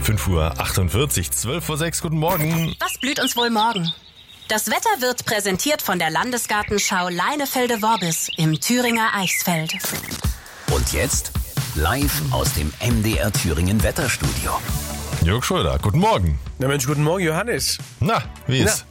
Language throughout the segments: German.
5:48 Uhr, 12:06 Uhr, guten Morgen. Was blüht uns wohl morgen? Das Wetter wird präsentiert von der Landesgartenschau Leinefelde-Worbis im Thüringer Eichsfeld. Und jetzt live aus dem MDR Thüringen Wetterstudio. Jörg Schröder, guten Morgen. Na Mensch, guten Morgen, Johannes. Na, wie ist?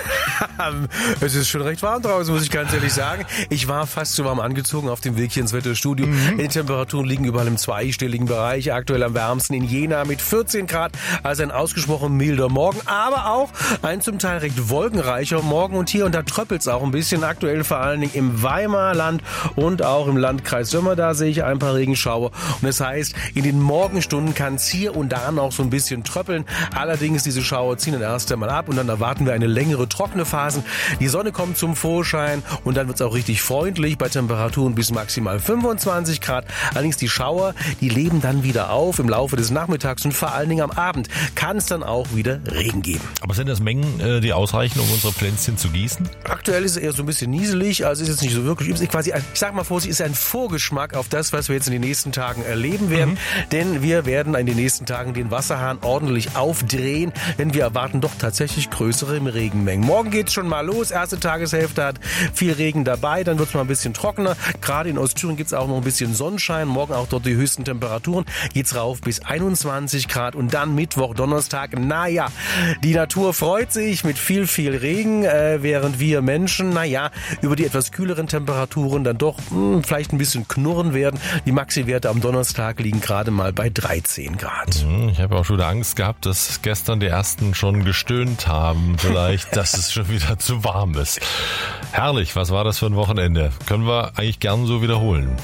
Es ist schon recht warm draußen, muss ich ganz ehrlich sagen. Ich war fast so warm angezogen auf dem Weg hier ins Wetterstudio. Die Temperaturen liegen überall im zweistelligen Bereich. Aktuell am wärmsten in Jena mit 14 Grad. Also ein ausgesprochen milder Morgen, aber auch ein zum Teil recht wolkenreicher Morgen. Und hier und da tröppelt's auch ein bisschen. Aktuell vor allen Dingen im Weimarland und auch im Landkreis Sömmer. Da sehe ich ein paar Regenschauer. Und das heißt, in den Morgenstunden kann es hier und da noch so ein bisschen tröppeln. Allerdings, diese Schauer ziehen dann erst einmal ab und dann erwarten wir eine längere trockene Phase. Die Sonne kommt zum Vorschein und dann wird es auch richtig freundlich bei Temperaturen bis maximal 25 Grad. Allerdings die Schauer, die leben dann wieder auf im Laufe des Nachmittags und vor allen Dingen am Abend kann es dann auch wieder Regen geben. Aber sind das Mengen, die ausreichen, um unsere Pflänzchen zu gießen? Aktuell ist es eher so ein bisschen nieselig, also ist jetzt nicht so wirklich übel. Ich sag mal vorsichtig, ist ein Vorgeschmack auf das, was wir jetzt in den nächsten Tagen erleben werden. Denn wir werden in den nächsten Tagen den Wasserhahn ordentlich aufdrehen, denn wir erwarten doch tatsächlich größere Regenmengen. Morgen geht's schon mal los, erste Tageshälfte hat viel Regen dabei, dann wird's mal ein bisschen trockener. Gerade in Ostthüringen gibt's auch noch ein bisschen Sonnenschein, morgen auch dort die höchsten Temperaturen, geht's rauf bis 21 Grad und dann Mittwoch, Donnerstag, naja, die Natur freut sich mit viel Regen, während wir Menschen, über die etwas kühleren Temperaturen dann doch vielleicht ein bisschen knurren werden. Die Maxi-Werte am Donnerstag liegen gerade mal bei 13 Grad. Ich habe auch schon wieder Angst gehabt, dass gestern die ersten schon gestöhnt haben, vielleicht, dass es schon wieder zu warm ist. Herrlich, was war das für ein Wochenende? Können wir eigentlich gern so wiederholen.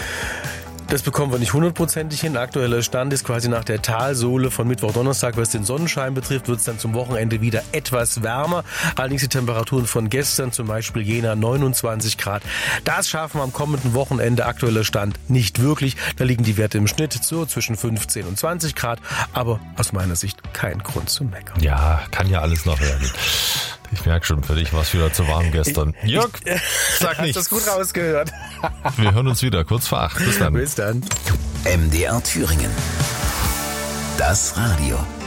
Das bekommen wir nicht 100%ig hin. Aktueller Stand ist quasi nach der Talsohle von Mittwoch, Donnerstag, was den Sonnenschein betrifft, wird es dann zum Wochenende wieder etwas wärmer. Allerdings die Temperaturen von gestern, zum Beispiel Jena 29 Grad. Das schaffen wir am kommenden Wochenende, aktueller Stand, nicht wirklich. Da liegen die Werte im Schnitt so zwischen 15 und 20 Grad. Aber aus meiner Sicht kein Grund zum Meckern. Ja, kann ja alles noch werden. Ich merke schon, für dich war es wieder zu warm gestern. Jörg, sag nichts. Hast das gut rausgehört. Wir hören uns wieder kurz vor 8. Bis dann. Bis dann. MDR Thüringen. Das Radio.